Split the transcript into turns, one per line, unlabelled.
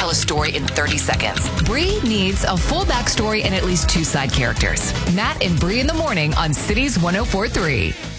tell a story in 30 seconds. Bree needs a full backstory and at least 2 side characters. Matt and Bree in the morning on Cities 104.3.